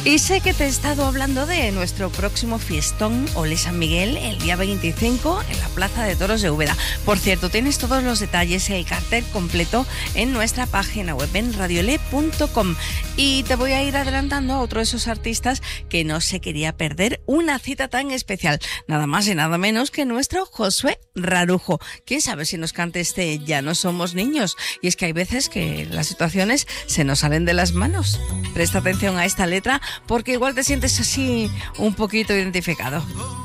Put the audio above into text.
Y sé que te he estado hablando de nuestro próximo fiestón Ole San Miguel el día 25 en la Plaza de Toros de Úbeda. Por cierto, tienes todos los detalles y el cartel completo en nuestra página web en radiole.com. Y te voy a ir adelantando a otro de esos artistas que no se quería perder una cita tan especial. Nada más y nada menos que nuestro Josué Rarujo. ¿Quién sabe si nos cante este Ya no somos niños? Y es que hay veces que las situaciones se nos salen de las manos. Presta atención a esta letra porque igual te sientes así un poquito identificado.